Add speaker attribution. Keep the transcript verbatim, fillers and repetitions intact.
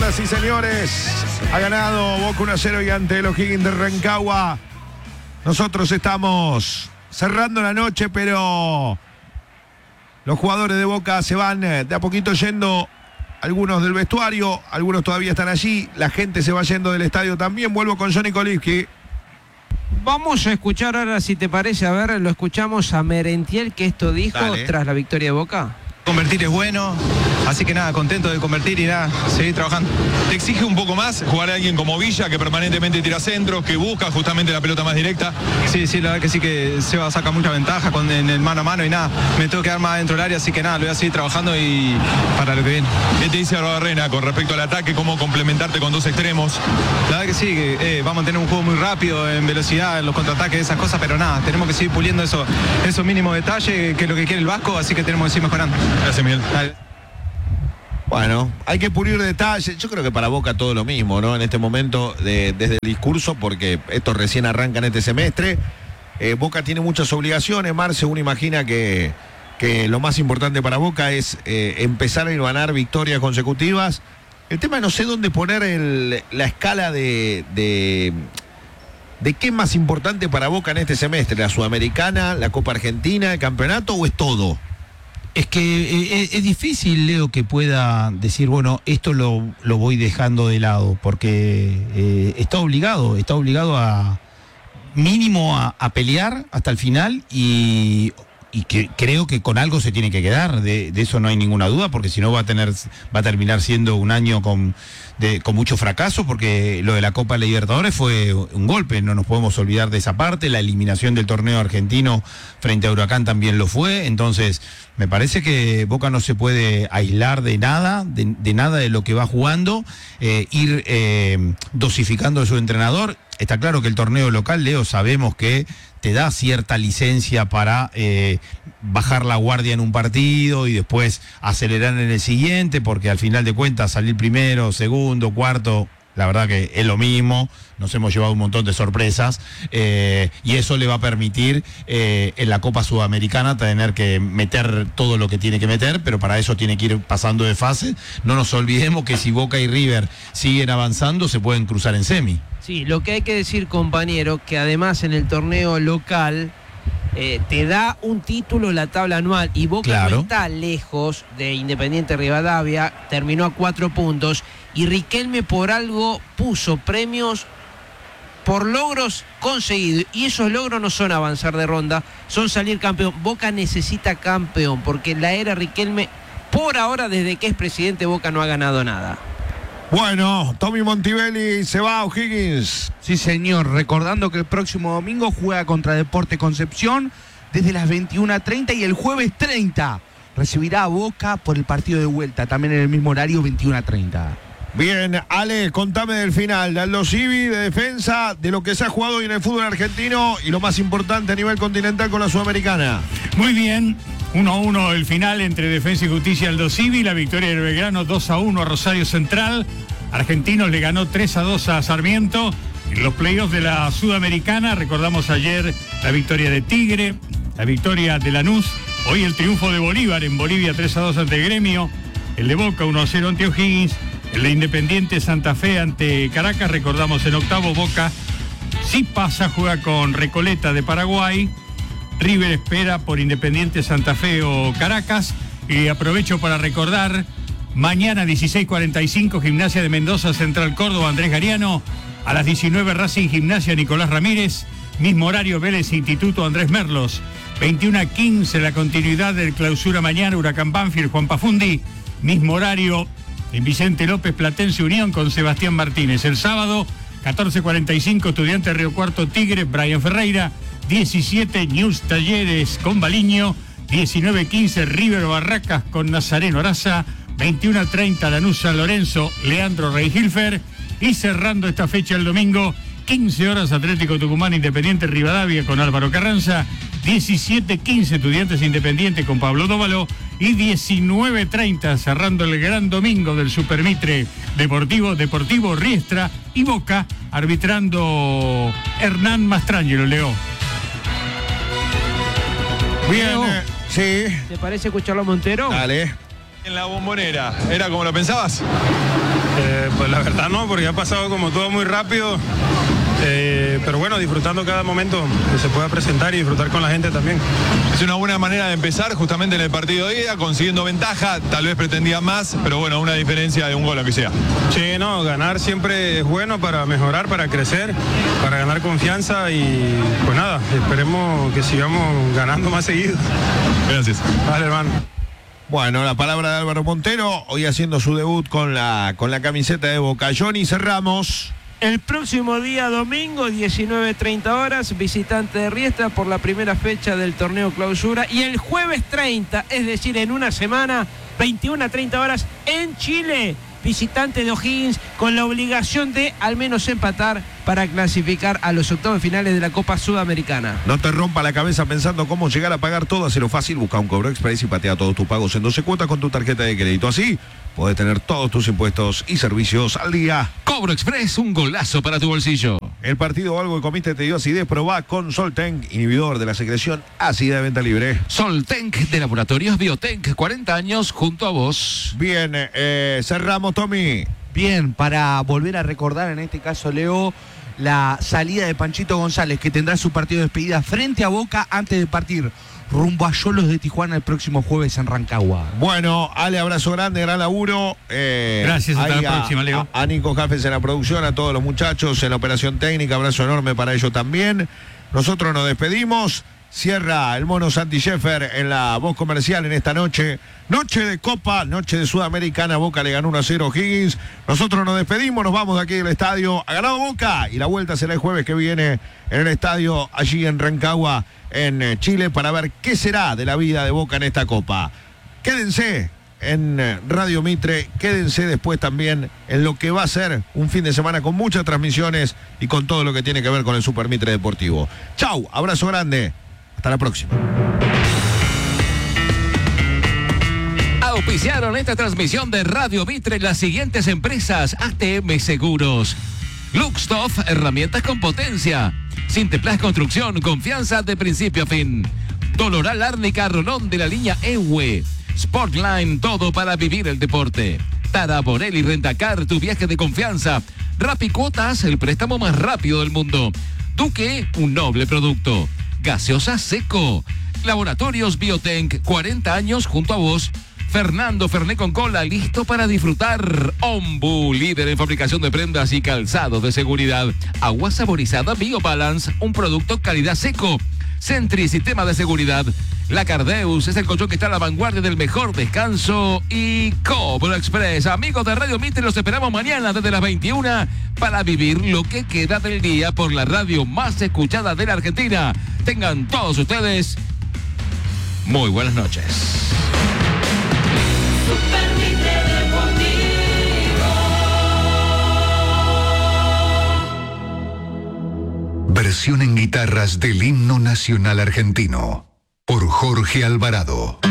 Speaker 1: Señoras y señores, ha ganado Boca uno a cero y ante los Higgins de Rancagua. Nosotros estamos cerrando la noche, pero los jugadores de Boca se van de a poquito yendo, algunos del vestuario, algunos todavía están allí, la gente se va yendo del estadio también. Vuelvo con Johnny Kolibski.
Speaker 2: Vamos a escuchar ahora, si te parece, a ver, lo escuchamos a Merentiel, que esto dijo
Speaker 1: Dale.
Speaker 2: Tras la victoria de Boca.
Speaker 3: Convertir es bueno, así que nada, contento de convertir y nada, seguir trabajando.
Speaker 4: ¿Te exige un poco más jugar a alguien como Villa, que permanentemente tira centros, que busca justamente la pelota más directa?
Speaker 3: Sí, sí, la verdad que sí que Seba saca mucha ventaja con, en el mano a mano y nada, me tengo que quedar más dentro del área, así que nada, lo voy a seguir trabajando y para lo que viene.
Speaker 4: ¿Qué te dice Arbarrena con respecto al ataque, cómo complementarte con dos extremos?
Speaker 3: La verdad que sí, que eh, vamos a tener un juego muy rápido, en velocidad, en los contraataques, esas cosas, pero nada, tenemos que seguir puliendo eso, esos mínimos detalles, que es lo que quiere el Vasco, así que tenemos que seguir mejorando.
Speaker 4: Gracias, Miguel.
Speaker 3: Dale.
Speaker 1: Bueno, hay que pulir detalles. Yo creo que para Boca todo lo mismo, ¿no? En este momento, de, desde el discurso, porque esto recién arranca en este semestre. Eh, Boca tiene muchas obligaciones. Marce, uno imagina que, que lo más importante para Boca es eh, empezar a ganar victorias consecutivas. El tema es no sé dónde poner el, la escala de, de, de qué es más importante para Boca en este semestre. ¿La Sudamericana, la Copa Argentina, el campeonato o es todo?
Speaker 5: Es que eh, es difícil, Leo, que pueda decir, bueno, esto lo, lo voy dejando de lado, porque eh, está obligado, está obligado a mínimo a, a pelear hasta el final y, y que creo que con algo se tiene que quedar, de, de eso no hay ninguna duda, porque si no va a tener, va a terminar siendo un año con, de, con mucho fracaso, porque lo de la Copa Libertadores fue un golpe, no nos podemos olvidar de esa parte, la eliminación del torneo argentino frente a Huracán también lo fue, entonces me parece que Boca no se puede aislar de nada, de, de nada de lo que va jugando, eh, ir eh, dosificando a su entrenador. Está claro que el torneo local, Leo, sabemos que te da cierta licencia para eh, bajar la guardia en un partido y después acelerar en el siguiente, porque al final de cuentas salir primero, segundo, cuarto, la verdad que es lo mismo, nos hemos llevado un montón de sorpresas eh, y eso le va a permitir eh, en la Copa Sudamericana tener que meter todo lo que tiene que meter, pero para eso tiene que ir pasando de fase. No nos olvidemos que si Boca y River siguen avanzando se pueden cruzar en semi.
Speaker 2: Sí, lo que hay que decir, compañero, que además en el torneo local eh, te da un título la tabla anual y Boca
Speaker 5: Claro.
Speaker 2: no está lejos de Independiente Rivadavia, terminó a cuatro puntos y Riquelme por algo puso premios por logros conseguidos y esos logros no son avanzar de ronda, son salir campeón. Boca necesita campeón porque en la era Riquelme, por ahora desde que es presidente, Boca no ha ganado nada.
Speaker 1: Bueno, Tommy Montivelli se va a O'Higgins.
Speaker 6: Sí, señor. Recordando que el próximo domingo juega contra Deporte Concepción desde las veintiuna treinta y el jueves treinta recibirá a Boca por el partido de vuelta, también en el mismo horario, veintiuna treinta.
Speaker 1: Bien, Ale, contame del final, de Aldo Civi, de defensa, de lo que se ha jugado hoy en el fútbol argentino y lo más importante a nivel continental con la Sudamericana.
Speaker 7: Muy bien, uno a uno el final entre Defensa y Justicia Aldo Civi, la victoria del Belgrano dos a uno a Rosario Central, Argentinos le ganó tres a dos a Sarmiento, en los playoffs de la Sudamericana, recordamos ayer la victoria de Tigre, la victoria de Lanús, hoy el triunfo de Bolívar en Bolivia tres a dos ante Gremio, el de Boca uno a cero ante O'Higgins, el de Independiente Santa Fe ante Caracas, recordamos en octavo Boca sí pasa, juega con Recoleta de Paraguay, River espera por Independiente Santa Fe o Caracas, y aprovecho para recordar, mañana dieciséis cuarenta y cinco Gimnasia de Mendoza, Central Córdoba, Andrés Gariano, a las diecinueve Racing Gimnasia, Nicolás Ramírez, mismo horario Vélez Instituto, Andrés Merlos, veintiuna quince la continuidad del Clausura mañana, Huracán Banfield, Juan Pafundi, mismo horario en Vicente López Platense Unión con Sebastián Martínez. El sábado, catorce cuarenta y cinco, Estudiantes Río Cuarto Tigre, Brian Ferreira, diecisiete News Talleres con Baliño, diecinueve quince River Barracas con Nazareno Araza, veintiuna treinta Lanús San Lorenzo, Leandro Reihilfer, y cerrando esta fecha el domingo, quince horas Atlético Tucumán Independiente Rivadavia con Álvaro Carranza, diecisiete quince Estudiantes Independiente con Pablo Dóvalo y diecinueve treinta cerrando el gran domingo del Supermitre Deportivo, Deportivo Riestra y Boca, arbitrando Hernán Mastrangelo, Leo.
Speaker 1: Bien,
Speaker 2: Leo,
Speaker 1: eh, sí.
Speaker 2: ¿te parece escucharlo a Montero?
Speaker 1: Dale.
Speaker 4: En la Bombonera, ¿era como lo pensabas?
Speaker 8: Eh, pues la verdad no, porque ha pasado como todo muy rápido. Eh, pero bueno, disfrutando cada momento que se pueda presentar y disfrutar con la gente también.
Speaker 4: Es una buena manera de empezar justamente en el partido de ida, consiguiendo ventaja, tal vez pretendía más, pero bueno, una diferencia de un gol aunque sea.
Speaker 8: Sí, no, ganar siempre es bueno para mejorar, para crecer, para ganar confianza y pues nada, esperemos que sigamos ganando más seguido.
Speaker 4: Gracias.
Speaker 8: Vale, hermano.
Speaker 1: Bueno, la palabra de Álvaro Montero, hoy haciendo su debut con la, con la camiseta de Boca. Johnny, cerramos.
Speaker 2: El próximo día domingo, diecinueve treinta horas, visitante de Riestra por la primera fecha del torneo clausura. Y el jueves treinta, es decir, en una semana, veintiuna treinta horas, en Chile, visitante de O'Higgins con la obligación de al menos empatar para clasificar a los octavos finales de la Copa Sudamericana.
Speaker 1: No te rompa la cabeza pensando cómo llegar a pagar todo, hazlo fácil, busca un Cobro Express y patea todos tus pagos en doce cuotas con tu tarjeta de crédito. Así podés tener todos tus impuestos y servicios al día.
Speaker 9: Cobro Express, un golazo para tu bolsillo.
Speaker 1: El partido o algo que comiste te dio acidez, probá con Soltenc, inhibidor de la secreción ácida de venta libre.
Speaker 9: Soltenc de Laboratorios Biotech, cuarenta años junto a vos.
Speaker 1: Bien, eh, cerramos, Tommy.
Speaker 6: Bien, para volver a recordar, en este caso, Leo, la salida de Panchito González, que tendrá su partido de despedida frente a Boca antes de partir rumbo a Xolos de Tijuana el próximo jueves en Rancagua.
Speaker 1: Bueno, Ale, abrazo grande, gran laburo. Eh,
Speaker 7: Gracias, hasta la
Speaker 1: a,
Speaker 7: próxima, Leo.
Speaker 1: A, a Nico Jafes en la producción, a todos los muchachos en la operación técnica, abrazo enorme para ellos también. Nosotros nos despedimos. Cierra el mono Santi Sheffer en la voz comercial en esta noche. Noche de Copa, noche de Sudamericana. Boca le ganó uno a cero a O'Higgins. Nosotros nos despedimos, nos vamos de aquí del estadio. Ha ganado Boca y la vuelta será el jueves que viene en el estadio allí en Rancagua, en Chile, para ver qué será de la vida de Boca en esta Copa. Quédense en Radio Mitre, quédense después también en lo que va a ser un fin de semana con muchas transmisiones y con todo lo que tiene que ver con el Super Mitre Deportivo. Chau, abrazo grande. Hasta la próxima.
Speaker 9: Auspiciaron esta transmisión de Radio Mitre las siguientes empresas: A T M Seguros, Luxtoff, herramientas con potencia, Sinteplas Construcción, confianza de principio a fin, Doloral Árnica Rolón de la línea E W E, Sportline, todo para vivir el deporte, Tara Borelli Rentacar, tu viaje de confianza, Rapicuotas, el préstamo más rápido del mundo, Duque, un noble producto, Gaseosa Seco, Laboratorios Biotech, cuarenta años junto a vos, Fernando Ferné con cola, listo para disfrutar. Ombu, líder en fabricación de prendas y calzados de seguridad. Agua saborizada BioBalance, un producto calidad seco. Sentry, sistema de seguridad. La Cardeus es el colchón que está a la vanguardia del mejor descanso. Y Cobro Express. Amigos de Radio Mitre, los esperamos mañana desde las veintiuna para vivir lo que queda del día por la radio más escuchada de la Argentina. Tengan todos ustedes muy buenas noches.
Speaker 10: Super Mitre Deportivo.
Speaker 11: Versión en guitarras del himno nacional argentino por Jorge Alvarado.